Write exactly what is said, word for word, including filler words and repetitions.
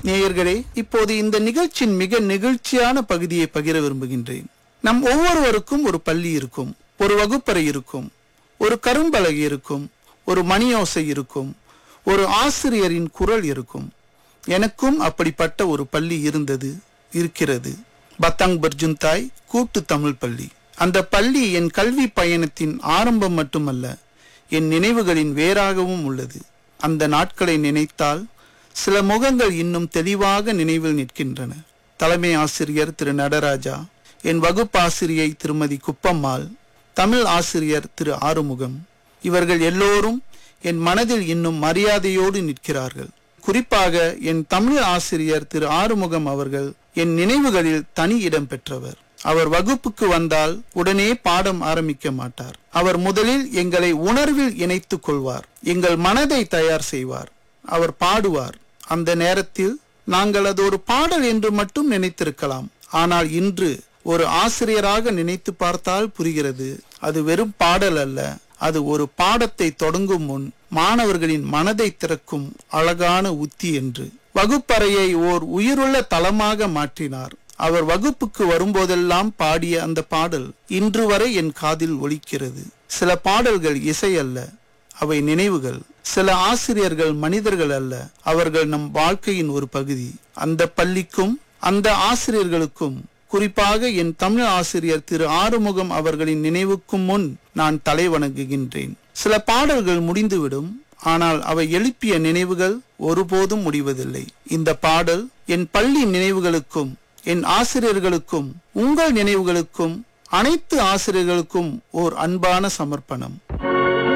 நேயர்களே, இப்போது இந்த நிகழ்ச்சியின் மிக நெகிழ்ச்சியான பகுதியை பகிர விரும்புகின்றேன். நம் ஒவ்வொருவருக்கும் ஒரு பள்ளி இருக்கும், ஒரு வகுப்பறை இருக்கும், ஒரு கரும்பலகை இருக்கும், ஒரு மணியோசை இருக்கும், ஒரு ஆசிரியரின் குரல் இருக்கும். எனக்கும் அப்படிப்பட்ட ஒரு பள்ளி இருந்தது, இருக்கிறது. பத்தாங் பர்ஜுந்தாய் கூட்டு தமிழ் பள்ளி. அந்த பள்ளி என் கல்வி பயணத்தின் ஆரம்பம் மட்டுமல்ல, என் நினைவுகளின் வேறாகவும் உள்ளது. அந்த நாட்களை நினைத்தால் சில முகங்கள் இன்னும் தெளிவாக நினைவில் நிற்கின்றன. தலைமை ஆசிரியர் திரு நடராஜா, என் வகுப்பாசிரியை திருமதி குப்பம்மாள், தமிழ் ஆசிரியர் திரு ஆறுமுகம், இவர்கள் எல்லோரும் என் மனதில் இன்னும் மரியாதையோடு நிற்கிறார்கள். குறிப்பாக என் தமிழ் ஆசிரியர் திரு ஆறுமுகம் அவர்கள் என் நினைவுகளில் தனி இடம் பெற்றவர். அவர் வகுப்புக்கு வந்தால் உடனே பாடம் ஆரம்பிக்க மாட்டார். அவர் முதலில் எங்களை உணர்வில் இணைத்துக் கொள்வார், எங்கள் மனதை தயார் செய்வார். அவர் பாடுவார். அந்த நேரத்தில் நாங்கள் அது ஒரு பாடல் என்று மட்டும் நினைத்திருக்கலாம். ஆனால் இன்று ஒரு ஆசிரியராக நினைத்து பார்த்தால் புரிகிறது, அது வெறும் பாடல் அல்ல, அது ஒரு பாடத்தை தொடங்கும் முன் மாணவர்களின் மனதை திறக்கும் அழகான உத்தி என்று. வகுப்பறையை ஓர் உயிருள்ள தளமாக மாற்றினார். அவர் வகுப்புக்கு வரும்போதெல்லாம் பாடிய அந்த பாடல் இன்று வரை என் காதில் ஒலிக்கிறது. சில பாடல்கள் இசை அல்ல, அவை நினைவுகள். சில ஆசிரியர்கள் மனிதர்கள் அல்ல, அவர்கள் நம் வாழ்க்கையின் ஒரு பகுதி. அந்த பள்ளிக்கும் அந்த ஆசிரியர்களுக்கும், குறிப்பாக என் தமிழ் ஆசிரியர் திரு ஆறுமுகம் அவர்களின் நினைவுக்கும் முன் நான் தலை வணங்குகின்றேன். சில பாடல்கள் முடிந்துவிடும், ஆனால் அவை எழுப்பிய நினைவுகள் ஒருபோதும் முடிவதில்லை. இந்த பாடல் என் பள்ளி நினைவுகளுக்கும், என் ஆசிரியர்களுக்கும், உங்கள் நினைவுகளுக்கும், அனைத்து ஆசிரியர்களுக்கும் ஓர் அன்பான சமர்ப்பணம்.